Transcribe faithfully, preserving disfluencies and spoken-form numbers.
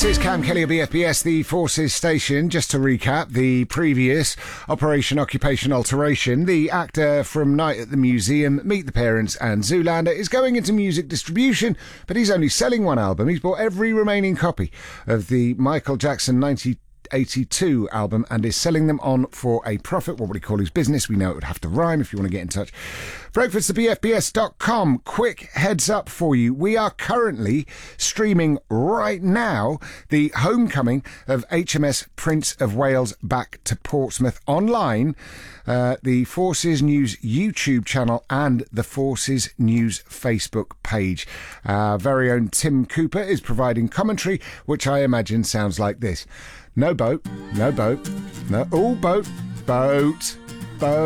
This is Cam Kelly of B F B S, the Forces station. Just to recap, the previous Operation Occupation Alteration, the actor from Night at the Museum, Meet the Parents and Zoolander is going into music distribution, but he's only selling one album. He's bought every remaining copy of the Michael Jackson nineteen eighty-two album and is selling them on for a profit. What would he call his business? We know it would have to rhyme if you want to get in touch. breakfast at b f b s dot com. Quick heads up for you. We are currently streaming right now the homecoming of H M S Prince of Wales back to Portsmouth online. Uh, the Forces News YouTube channel and the Forces News Facebook page. Our very own Tim Cooper is providing commentary, which I imagine sounds like this. No boat, no boat, no, all boat, boat, boat.